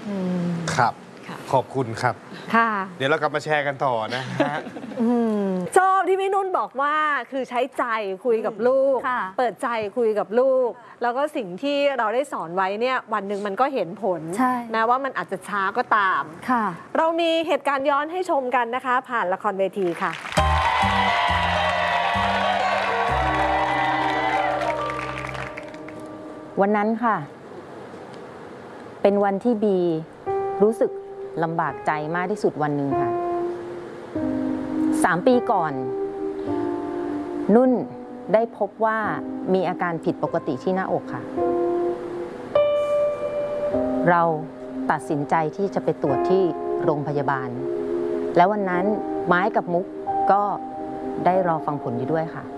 ครับขอบคุณครับค่ะเดี๋ยวเรากลับมาแชร์กันต่อนะฮะชอบที่พี่นุ่นบอกว่าคือใช้ใจคุยกับลูกเปิดใจคุยกับลูกแล้วก็สิ่งที่เราได้สอนไว้เนี่ยวันหนึ่งมันก็เห็นผลแม้ว่ามันอาจจะช้าก็ตามเรามีเหตุการณ์ย้อนให้ชมกันนะคะผ่านละครเวทีค่ะวันนั้นค่ะเป็นวันที่บีรู้สึกลำบากใจมากที่สุดวันหนึ่งค่ะ3 ปีก่อนนุ่นได้พบว่ามีอาการผิดปกติที่หน้าอกค่ะเราตัดสินใจที่จะไปตรวจที่โรงพยาบาลแล้ววันนั้นไม้กับมุกก็ได้รอฟังผลอยู่ด้วยค่ะ